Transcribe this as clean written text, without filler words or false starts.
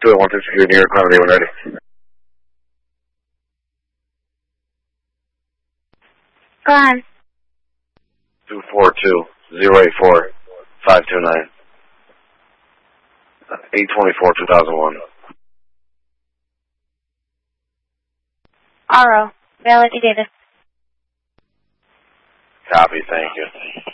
281 Security here, Climate when ready. Go ahead. 242-084-529. 824-2001. RO, Melody Davis. Copy, thank you.